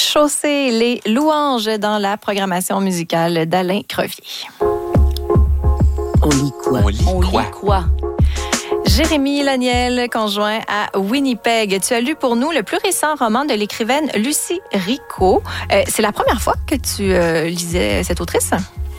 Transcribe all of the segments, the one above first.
chausser les louanges dans la programmation musicale d'Alain Crevier. On lit quoi? On lit quoi? Jérémy Laniel, conjoint à Winnipeg. Tu as lu pour nous le plus récent roman de l'écrivaine Lucie Rico. C'est la première fois que tu lisais cette autrice?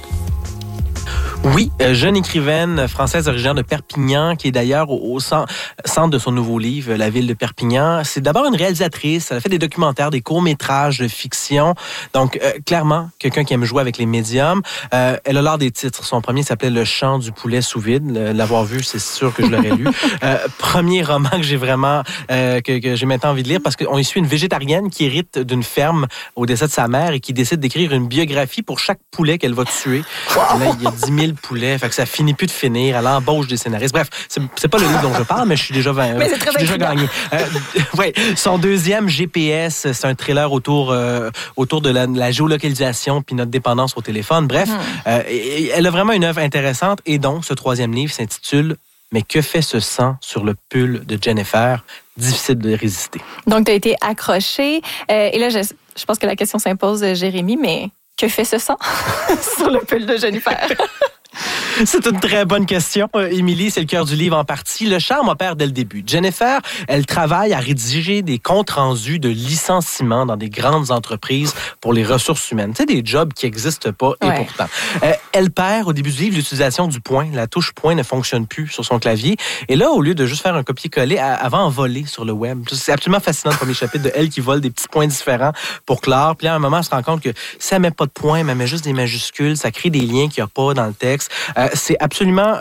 Oui, jeune écrivaine française originaire de Perpignan, qui est d'ailleurs au centre de son nouveau livre, La ville de Perpignan. C'est d'abord une réalisatrice. Elle a fait des documentaires, des courts-métrages de fiction. Donc, clairement, quelqu'un qui aime jouer avec les médiums. Elle a l'art des titres. Son premier s'appelait Le chant du poulet sous vide. L'avoir vu, c'est sûr que je l'aurais lu. Premier roman que j'ai vraiment, que j'ai maintenant envie de lire, parce qu'on y suit une végétarienne qui hérite d'une ferme au décès de sa mère et qui décide d'écrire une biographie pour chaque poulet qu'elle va tuer. Wow. Là, il y a 10 000 poulets, fait que ça finit plus de finir. Elle embauche des scénaristes. Bref, c'est pas le livre dont je parle, mais je suis déjà gagné. Ouais, son deuxième, GPS, c'est un thriller autour de la géolocalisation puis notre dépendance au téléphone. Bref, elle a vraiment une œuvre intéressante. Et donc, ce troisième livre s'intitule « Mais que fait ce sang sur le pull de Jennifer ?» Difficile de résister. Donc, tu as été accroché. Et là, je pense que la question s'impose, Jérémy, mais que fait ce sang sur le pull de Jennifer? C'est une très bonne question, Émilie. C'est le cœur du livre en partie. Le charme opère dès le début. Jennifer, elle travaille à rédiger des comptes rendus de licenciement dans des grandes entreprises pour les ressources humaines. Tu sais, des jobs qui n'existent pas et pourtant. Elle perd au début du livre l'utilisation du point. La touche point ne fonctionne plus sur son clavier. Et là, au lieu de juste faire un copier-coller, elle va en voler sur le web. C'est absolument fascinant le premier chapitre de elle qui vole des petits points différents pour Claire. Puis là, à un moment, elle se rend compte que si elle met pas de points, mais elle met juste des majuscules, ça crée des liens qu'il n'y a pas dans le texte. C'est absolument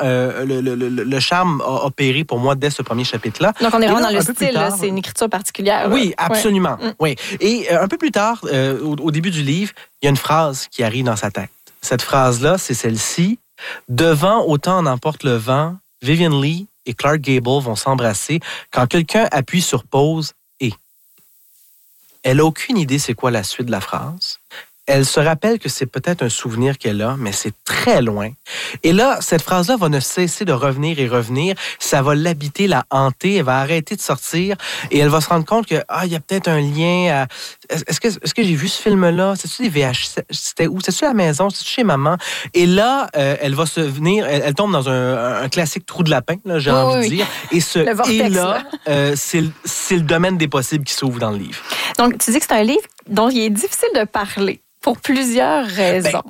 le charme a opéré pour moi dès ce premier chapitre-là. Donc, on est vraiment dans le style, tard, c'est une écriture particulière. Oui, absolument. Oui. Et un peu plus tard, au début du livre, il y a une phrase qui arrive dans sa tête. Cette phrase-là, c'est celle-ci. « Devant autant en emporte le vent, Vivian Leigh et Clark Gable vont s'embrasser quand quelqu'un appuie sur pause et... » Elle n'a aucune idée c'est quoi la suite de la phrase. Elle se rappelle que c'est peut-être un souvenir qu'elle a, mais c'est très loin. Et là, cette phrase-là va ne cesser de revenir et revenir. Ça va l'habiter, la hanter. Elle va arrêter de sortir et elle va se rendre compte que il y a peut-être un lien. Est-ce que j'ai vu ce film-là? C'est-tu des VHS? C'était où? C'est-tu à la maison? C'est-tu chez maman? Et là, elle va se venir. Elle tombe dans un classique trou de lapin, là, j'ai envie de dire. Et ce et-là, c'est le domaine des possibles qui s'ouvre dans le livre. Donc, tu dis que c'est un livre dont il est difficile de parler. Pour plusieurs raisons.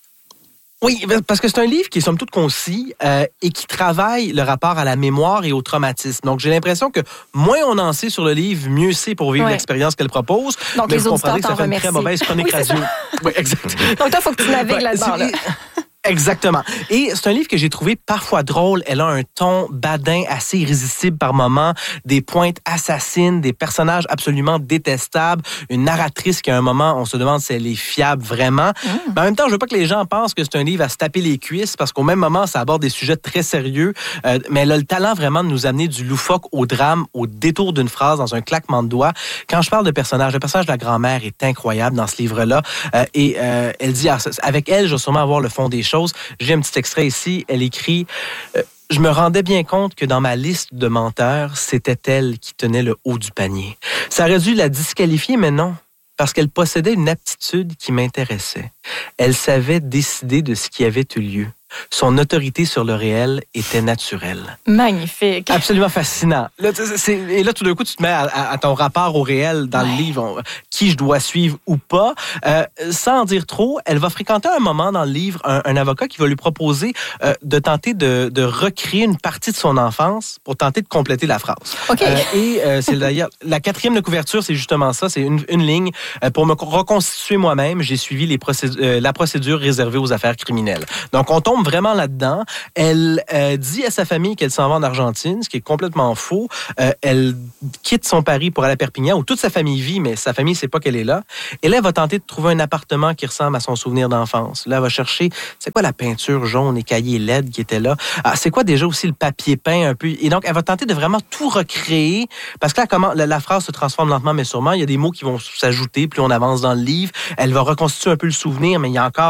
Oui, parce que c'est un livre qui est somme toute concis et qui travaille le rapport à la mémoire et au traumatisme. Donc, j'ai l'impression que moins on en sait sur le livre, mieux c'est pour vivre l'expérience qu'elle propose. Donc, mais les vous auditeurs comprenez que ça fait une remercient. très mauvaise chronique radio. Oui, exact. Donc, toi, il faut que tu navigues là-dedans. Là. Exactement. Et c'est un livre que j'ai trouvé parfois drôle. Elle a un ton badin assez irrésistible par moments, des pointes assassines, des personnages absolument détestables, une narratrice qui à un moment, on se demande si elle est fiable vraiment. Mais en même temps, je veux pas que les gens pensent que c'est un livre à se taper les cuisses parce qu'au même moment, ça aborde des sujets très sérieux. Mais elle a le talent vraiment de nous amener du loufoque au drame, au détour d'une phrase, dans un claquement de doigts. Quand je parle de personnages, le personnage de la grand-mère est incroyable dans ce livre-là. Elle dit, avec elle, je vais sûrement avoir le fond des choses. J'ai un petit extrait ici. Elle écrit « Je me rendais bien compte que dans ma liste de menteurs, c'était elle qui tenait le haut du panier. Ça aurait dû la disqualifier, mais non, parce qu'elle possédait une aptitude qui m'intéressait. Elle savait décider de ce qui avait eu lieu. Son autorité sur le réel était naturelle. » Magnifique. Absolument fascinant. Là, et là, tout d'un coup, tu te mets à ton rapport au réel dans le livre, qui je dois suivre ou pas. Sans en dire trop, elle va fréquenter un moment dans le livre un avocat qui va lui proposer de tenter de recréer une partie de son enfance pour tenter de compléter la phrase. Okay. C'est d'ailleurs la quatrième de couverture, c'est justement ça, c'est une ligne. Pour me reconstituer moi-même, j'ai suivi la procédure réservée aux affaires criminelles. Donc, on tombe vraiment là-dedans. Elle dit à sa famille qu'elle s'en va en Argentine, ce qui est complètement faux. Elle quitte son Paris pour aller à Perpignan, où toute sa famille vit, mais sa famille ne sait pas qu'elle est là. Et là, elle va tenter de trouver un appartement qui ressemble à son souvenir d'enfance. Là, elle va chercher, c'est quoi la peinture jaune écaillée LED qui était là? C'est quoi déjà aussi le papier peint un peu? Et donc, elle va tenter de vraiment tout recréer, parce que là, la phrase se transforme lentement, mais sûrement. Il y a des mots qui vont s'ajouter, plus on avance dans le livre. Elle va reconstituer un peu le souvenir, mais il y a encore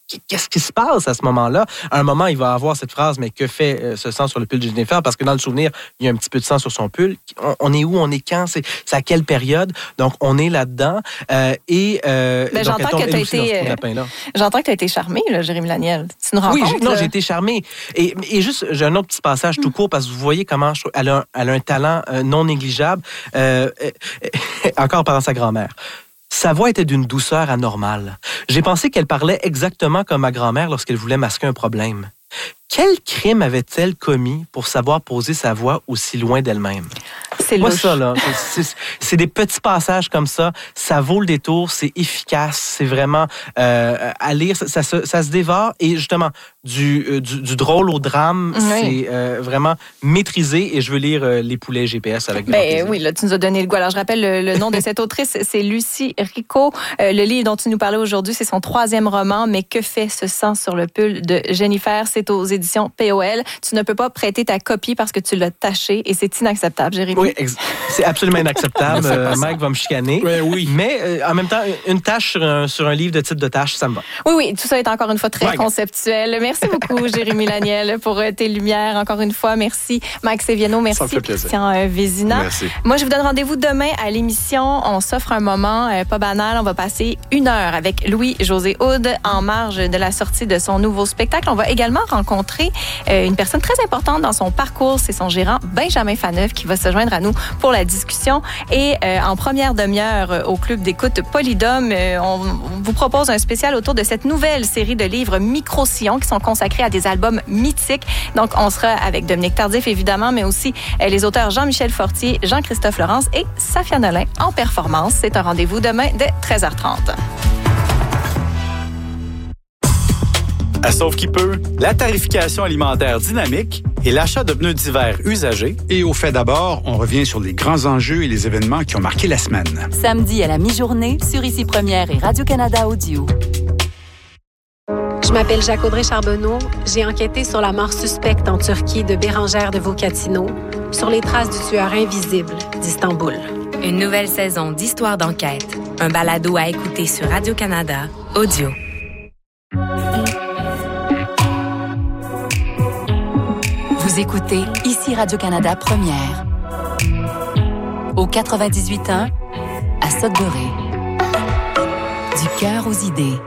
qu'est-ce qui se passe à ce moment-là? À un moment, il va avoir cette phrase, mais que fait ce sang sur le pull de Jennifer? Parce que dans le souvenir, il y a un petit peu de sang sur son pull. On est où? On est quand? C'est à quelle période? Donc, on est là-dedans. J'entends que tu as été charmé, là, Jérémy Laniel. Tu nous rencontres? Oui, j'ai été charmé. Et juste, j'ai un autre petit passage tout court, parce que vous voyez comment elle a un talent non négligeable, encore par sa grand-mère. Sa voix était d'une douceur anormale. J'ai pensé qu'elle parlait exactement comme ma grand-mère lorsqu'elle voulait masquer un problème. Quel crime avait-elle commis pour savoir poser sa voix aussi loin d'elle-même? C'est louche. Ça, là, c'est des petits passages comme ça. Ça vaut le détour, c'est efficace, c'est vraiment à lire, ça se dévore. Et justement, du drôle au drame, c'est vraiment maîtrisé. Et je veux lire Les Poulets GPS avec grand plaisir. Oui, là, tu nous as donné le goût. Alors, je rappelle le nom de cette autrice, c'est Lucie Rico. Le livre dont tu nous parlais aujourd'hui, c'est son 3e roman, Mais que fait ce sang sur le pull de Jennifer? C'est aux éditions POL. Tu ne peux pas prêter ta copie parce que tu l'as tachée et c'est inacceptable, Jérémy. Oui, c'est absolument inacceptable. Mike va me chicaner. Oui. Mais en même temps, une tâche sur un livre de type de tâche, ça me va. Oui, tout ça est encore une fois très conceptuel. Merci beaucoup, Jérémy Laniel, pour tes lumières. Encore une fois, merci, Mike Seviano. Merci, Christian Vézina. Merci. Moi, je vous donne rendez-vous demain à l'émission. On s'offre un moment pas banal. On va passer 1 heure avec Louis-José Houd en marge de la sortie de son nouveau spectacle. On va également rencontrer une personne très importante dans son parcours. C'est son gérant, Benjamin Faneuf, qui va se joindre à nous pour la discussion. Et en première demi-heure au club d'écoute Polydome, on vous propose un spécial autour de cette nouvelle série de livres Micro-Sillons qui sont consacrés à des albums mythiques. Donc, on sera avec Dominique Tardif, évidemment, mais aussi les auteurs Jean-Michel Fortier, Jean-Christophe Laurence et Safia Nolin en performance. C'est un rendez-vous demain dès 13h30. À Sauve qui peut, la tarification alimentaire dynamique et l'achat de pneus d'hiver usagés. Et au fait d'abord, on revient sur les grands enjeux et les événements qui ont marqué la semaine. Samedi à la mi-journée, sur Ici Première et Radio-Canada Audio. Je m'appelle Jacques-Audrey Charbonneau. J'ai enquêté sur la mort suspecte en Turquie de Bérangère de Vocatino, sur les traces du tueur invisible d'Istanbul. Une nouvelle saison d'Histoire d'enquête. Un balado à écouter sur Radio-Canada Audio. Vous écoutez Ici Radio-Canada Première. Au 98.1, à Sudbury. Du cœur aux idées.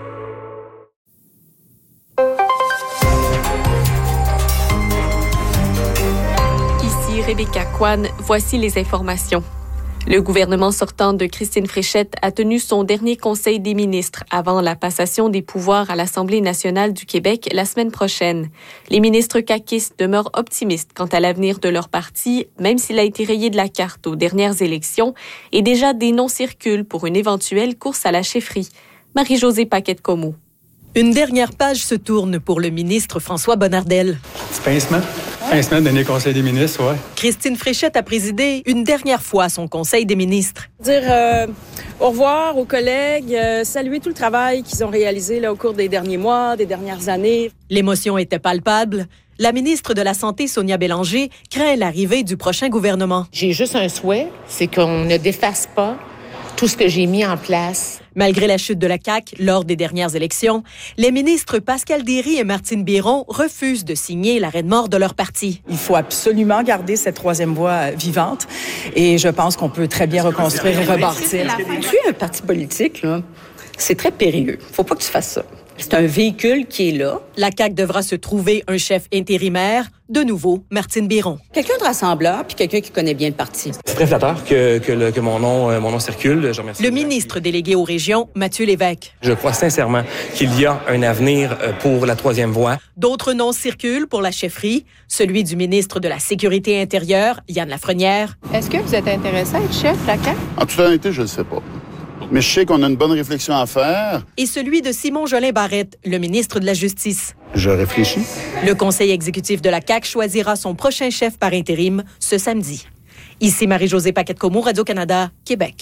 Ici Rebecca Kwan, voici les informations. Le gouvernement sortant de Christine Fréchette a tenu son dernier conseil des ministres avant la passation des pouvoirs à l'Assemblée nationale du Québec la semaine prochaine. Les ministres caquistes demeurent optimistes quant à l'avenir de leur parti, même s'il a été rayé de la carte aux dernières élections, et déjà des noms circulent pour une éventuelle course à la chefferie. Marie-Josée Paquette-Comeau. Une dernière page se tourne pour le ministre François Bonnardel. C'est pincement. Pincement de dernier conseil des ministres, oui. Christine Fréchette a présidé une dernière fois son conseil des ministres. Dire au revoir aux collègues, saluer tout le travail qu'ils ont réalisé là, au cours des derniers mois, des dernières années. L'émotion était palpable. La ministre de la Santé, Sonia Bélanger, craint l'arrivée du prochain gouvernement. J'ai juste un souhait, c'est qu'on ne défasse pas tout ce que j'ai mis en place. Malgré la chute de la CAQ lors des dernières élections, les ministres Pascal Derry et Martine Biron refusent de signer l'arrêt de mort de leur parti. Il faut absolument garder cette troisième voie vivante et je pense qu'on peut très bien reconstruire et rebâtir. Tu es un parti politique, là, c'est très périlleux. Faut pas que tu fasses ça. C'est un véhicule qui est là. La CAQ devra se trouver un chef intérimaire. De nouveau, Martine Biron. Quelqu'un de rassembleur, puis quelqu'un qui connaît bien le parti. C'est très flatteur que mon nom circule. Je remercie. Le ministre délégué aux régions, Mathieu Lévesque. Je crois sincèrement qu'il y a un avenir pour la troisième voie. D'autres noms circulent pour la chefferie. Celui du ministre de la Sécurité intérieure, Yann Lafrenière. Est-ce que vous êtes intéressé à être chef, la CAQ? En toute honnêteté, je ne le sais pas. Mais je sais qu'on a une bonne réflexion à faire. Et celui de Simon Jolin Barrette, le ministre de la Justice. Je réfléchis. Le conseil exécutif de la CAQ choisira son prochain chef par intérim ce samedi. Ici Marie-Josée Paquette-Comeau, Radio-Canada, Québec.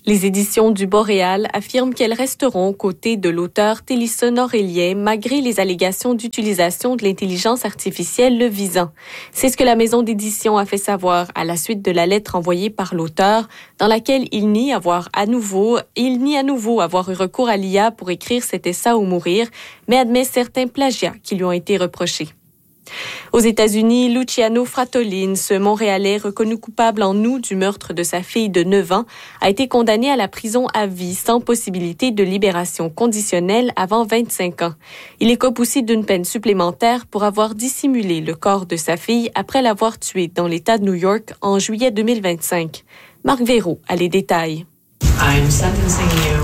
Les éditions du Boréal affirment qu'elles resteront aux côtés de l'auteur Télisson Aurélien malgré les allégations d'utilisation de l'intelligence artificielle le visant. C'est ce que la maison d'édition a fait savoir à la suite de la lettre envoyée par l'auteur dans laquelle il nie à nouveau avoir eu recours à l'IA pour écrire C'était ça ou mourir, mais admet certains plagiats qui lui ont été reprochés. Aux États-Unis, Luciano Fratolin, ce Montréalais reconnu coupable en août du meurtre de sa fille de 9 ans, a été condamné à la prison à vie sans possibilité de libération conditionnelle avant 25 ans. Il écope aussi d'une peine supplémentaire pour avoir dissimulé le corps de sa fille après l'avoir tuée dans l'État de New York en juillet 2025. Marc Véraud a les détails. I'm sentencing you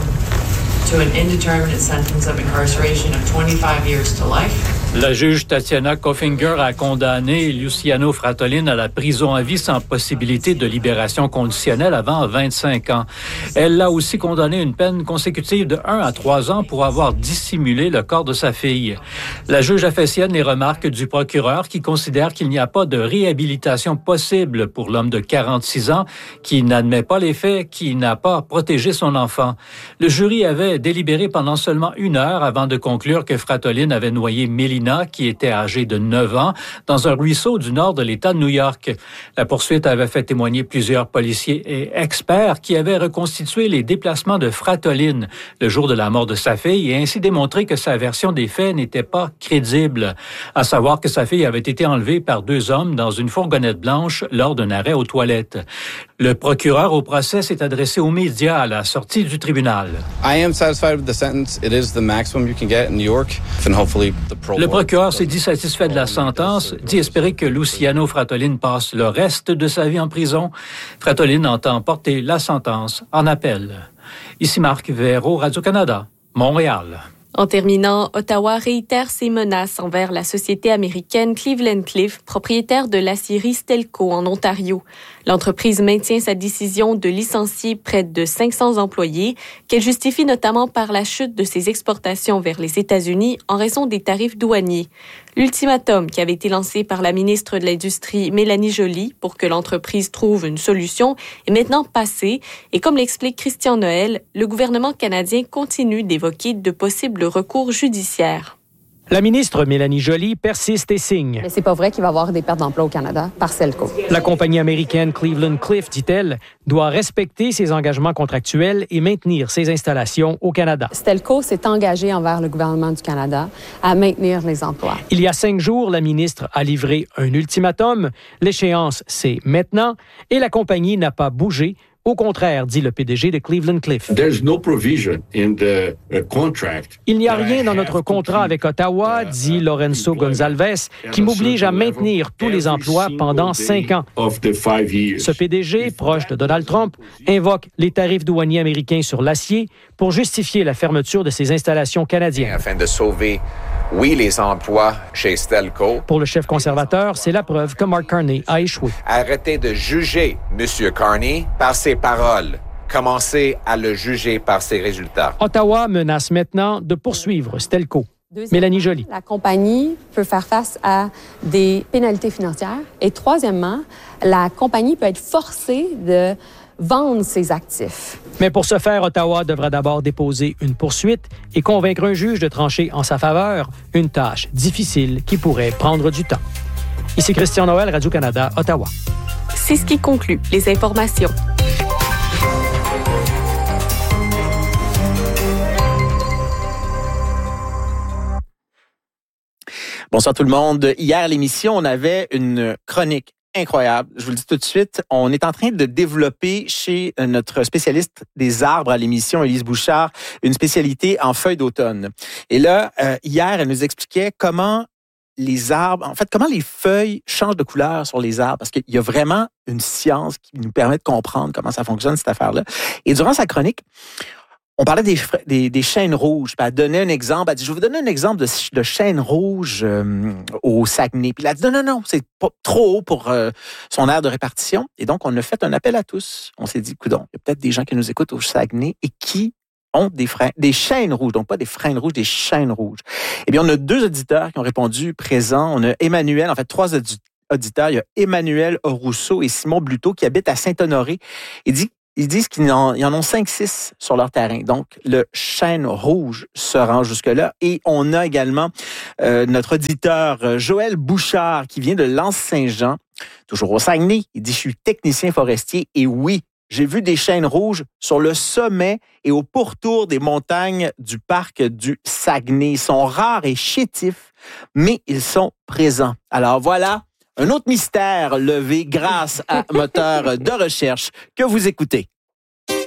to an indeterminate sentence of incarceration of 25 years to life. La juge Tatiana Koffinger a condamné Luciano Fratolin à la prison à vie sans possibilité de libération conditionnelle avant 25 ans. Elle l'a aussi condamné à une peine consécutive de 1 à 3 ans pour avoir dissimulé le corps de sa fille. La juge a fait sienne les remarques du procureur qui considère qu'il n'y a pas de réhabilitation possible pour l'homme de 46 ans qui n'admet pas les faits, qui n'a pas protégé son enfant. Le jury avait délibéré pendant seulement 1 heure avant de conclure que Fratolin avait noyé Mélina, qui était âgée de 9 ans, dans un ruisseau du nord de l'État de New York. La poursuite avait fait témoigner plusieurs policiers et experts qui avaient reconstitué les déplacements de Fratolin le jour de la mort de sa fille et ainsi démontré que sa version des faits n'était pas crédible. À savoir que sa fille avait été enlevée par 2 hommes dans une fourgonnette blanche lors d'un arrêt aux toilettes. Le procureur au procès s'est adressé aux médias à la sortie du tribunal. I am satisfied with the sentence. It is the maximum you can get in New York, and hopefully the parole. Le procureur s'est dit satisfait de la sentence, dit espérer que Luciano Fratolin passe le reste de sa vie en prison. Fratolin entend porter la sentence en appel. Ici Marc Véraud, Radio-Canada, Montréal. En terminant, Ottawa réitère ses menaces envers la société américaine Cleveland-Cliffs, propriétaire de l'acierie Stelco en Ontario. L'entreprise maintient sa décision de licencier près de 500 employés, qu'elle justifie notamment par la chute de ses exportations vers les États-Unis en raison des tarifs douaniers. L'ultimatum qui avait été lancé par la ministre de l'Industrie Mélanie Joly pour que l'entreprise trouve une solution est maintenant passé et comme l'explique Christian Noël, le gouvernement canadien continue d'évoquer de possibles recours judiciaires. La ministre Mélanie Joly persiste et signe. Mais c'est pas vrai qu'il va y avoir des pertes d'emplois au Canada par Stelco. La compagnie américaine Cleveland-Cliffs, dit-elle, doit respecter ses engagements contractuels et maintenir ses installations au Canada. Stelco s'est engagé envers le gouvernement du Canada à maintenir les emplois. Il y a 5 jours, la ministre a livré un ultimatum. L'échéance, c'est maintenant et la compagnie n'a pas bougé. Au contraire, dit le PDG de Cleveland-Cliffs. Il n'y a rien dans notre contrat avec Ottawa, dit Lorenzo Gonzalez, qui m'oblige à maintenir tous les emplois pendant 5 ans. Ce PDG, proche de Donald Trump, invoque les tarifs douaniers américains sur l'acier pour justifier la fermeture de ses installations canadiennes. Afin de sauver, oui, les emplois chez Stelco. Pour le chef conservateur, c'est la preuve que Mark Carney a échoué. Arrêtez de juger M. Carney par ses paroles. Commencez à le juger par ses résultats. Ottawa menace maintenant de poursuivre Stelco. Mélanie Joly. La compagnie peut faire face à des pénalités financières. Et troisièmement, la compagnie peut être forcée de vendre ses actifs. Mais pour ce faire, Ottawa devra d'abord déposer une poursuite et convaincre un juge de trancher en sa faveur, une tâche difficile qui pourrait prendre du temps. Ici Christian Noël, Radio-Canada, Ottawa. C'est ce qui conclut les informations. Bonsoir tout le monde. Hier à l'émission, on avait une chronique incroyable. Je vous le dis tout de suite, on est en train de développer chez notre spécialiste des arbres à l'émission, Élise Bouchard, une spécialité en feuilles d'automne. Et là, hier, elle nous expliquait comment les arbres, en fait, comment les feuilles changent de couleur sur les arbres, parce qu'il y a vraiment une science qui nous permet de comprendre comment ça fonctionne, cette affaire-là. Et durant sa chronique, on parlait des chênes rouges. Puis elle donnait un exemple. Elle dit, je vais vous donner un exemple de chêne rouge au Saguenay. Puis elle a dit, non, c'est pas trop haut pour son aire de répartition. Et donc, on a fait un appel à tous. On s'est dit, coudonc, il y a peut-être des gens qui nous écoutent au Saguenay et qui ont des chênes rouges. Donc, pas des frênes rouges, des chênes rouges. Eh bien, on a 2 auditeurs qui ont répondu présents. On a Emmanuel, en fait, 3 auditeurs. Il y a Emmanuel Rousseau et Simon Bluteau qui habitent à Saint-Honoré. Il dit, ils disent qu'ils en ont 5-6 sur leur terrain. Donc, le chêne rouge se rend jusque-là. Et on a également notre auditeur Joël Bouchard qui vient de L'Anse-Saint-Jean, toujours au Saguenay. Il dit « Je suis technicien forestier et oui, j'ai vu des chênes rouges sur le sommet et au pourtour des montagnes du parc du Saguenay. Ils sont rares et chétifs, mais ils sont présents. » Alors voilà, un autre mystère levé grâce à moteur de recherche que vous écoutez.